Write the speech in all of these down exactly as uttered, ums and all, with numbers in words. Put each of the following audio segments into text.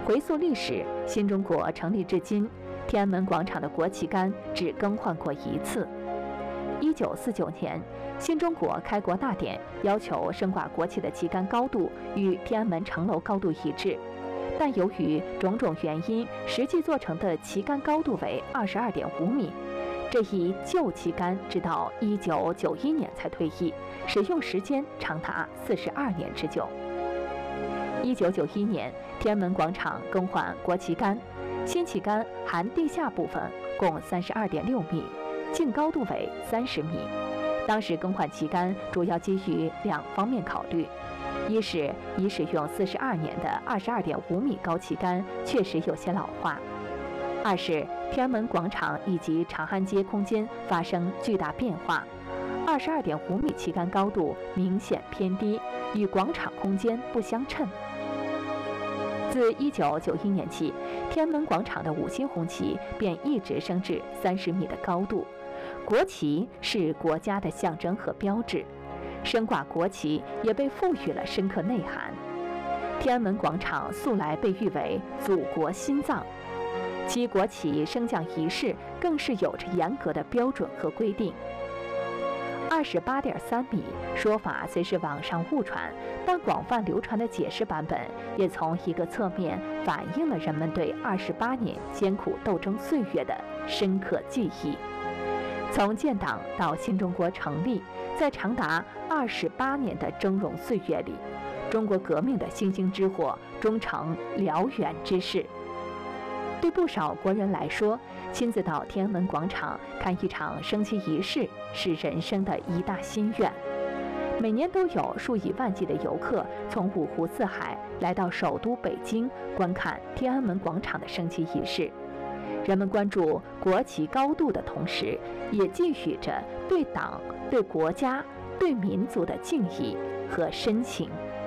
回溯历史，新中国成立至今，天安门广场的国旗杆只更换过一次。一九四九年，新中国开国大典要求升挂国旗的旗杆高度与天安门城楼高度一致，但由于种种原因，实际做成的旗杆高度为二十二点五米。这一旧旗杆直到一九九一年才退役，使用时间长达四十二年之久。一九九一年，天安门广场更换国旗杆，新旗杆含地下部分共三十二点六米，净高度为三十米。当时更换旗杆主要基于两方面考虑：一是已使用四十二年的二十二点五米高旗杆确实有些老化；二是天安门广场以及长安街空间发生巨大变化，二十二点五米旗杆高度明显偏低，与广场空间不相称。自一九九一年起，天安门广场的五星红旗便一直升至三十米的高度。国旗是国家的象征和标志，升挂国旗也被赋予了深刻内涵。天安门广场素来被誉为祖国心脏，其国旗升降仪式更是有着严格的标准和规定。二十八点三米说法虽是网上误传，但广泛流传的解释版本也从一个侧面反映了人们对二十八年艰苦斗争岁月的深刻记忆。从建党到新中国成立，在长达二十八年的峥嵘岁月里，中国革命的星星之火终成燎原之势。对不少国人来说，亲自到天安门广场看一场升旗仪式是人生的一大心愿。每年都有数以万计的游客从五湖四海来到首都北京观看天安门广场的升旗仪式。人们关注国旗高度的同时，也寄予着对党、对国家、对民族的敬意和深情。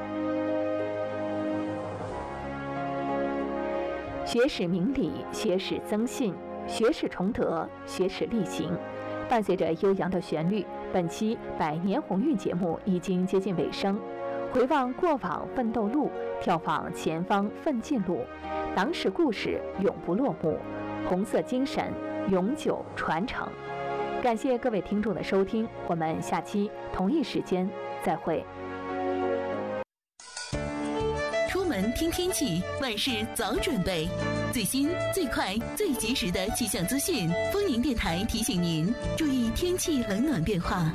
学史明理，学史增信，学史崇德，学史力行。伴随着悠扬的旋律，本期百年鸿运节目已经接近尾声。回望过往奋斗路，眺望前方奋进路，党史故事永不落幕，红色精神永久传承。感谢各位听众的收听，我们下期同一时间再会。 出门听天气，万事早准备。最新、最快、最及时的气象资讯，丰宁电台提醒您注意天气冷暖变化。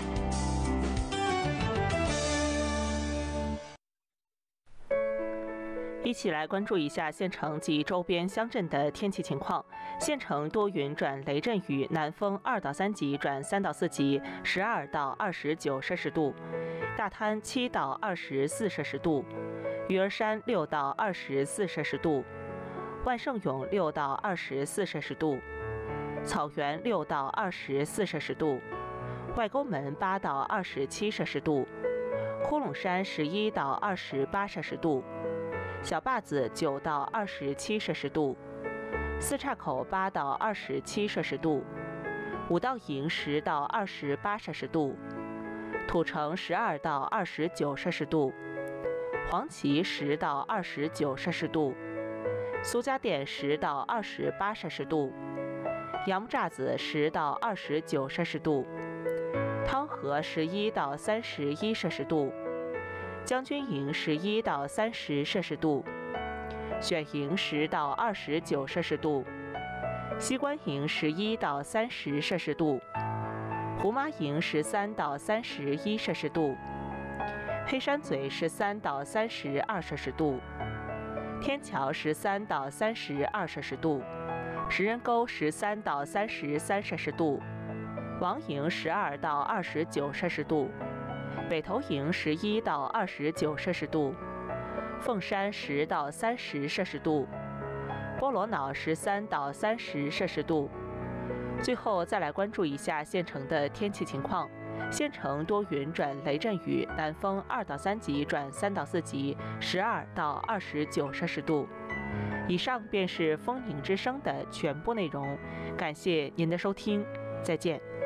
一起来关注一下县城及周边乡镇的天气情况。县城多云转雷阵雨，南风二到三级转三到四级，十二到二十九摄氏度；大滩七到二十四摄氏度，鱼儿山六到二十四摄氏度，万盛涌六到二十四摄氏度，草原六到二十四摄氏度，外沟门八到二十七摄氏度，呼隆山十一到二十八摄氏度，小坝子九到二十七摄氏度，四岔口八到二十七摄氏度，五道营十到二十八摄氏度，土城十二到二十九摄氏度，黄岐十到二十九摄氏度，苏家店十到二十八摄氏度，杨木栅子十到二十九摄氏度，汤河十一到三十一摄氏度，将军营十一到三十摄氏度，选营十到二十九摄氏度，西关营十一到三十摄氏度，胡麻营十三到三十一摄氏度，黑山嘴十三到三十二摄氏度，天桥十三到三十二摄氏度，石人沟十三到三十三摄氏度，王营十二到二十九摄氏度，北头营十一到二十九摄氏度，凤山十到三十摄氏度，波罗瑙十三到三十摄氏度。最后再来关注一下县城的天气情况。县城多云转雷阵雨，南风二到三级转三到四级，十二到二十九摄氏度。以上便是丰宁之声的全部内容，感谢您的收听，再见。